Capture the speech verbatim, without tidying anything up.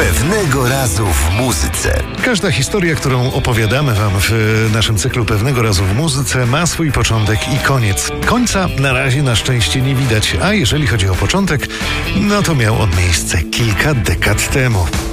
Pewnego razu w muzyce. Każda historia, którą opowiadamy wam w naszym cyklu Pewnego razu w muzyce, ma swój początek i koniec. Końca na razie na szczęście nie widać, a jeżeli chodzi o początek, no to miał on miejsce kilka dekad temu.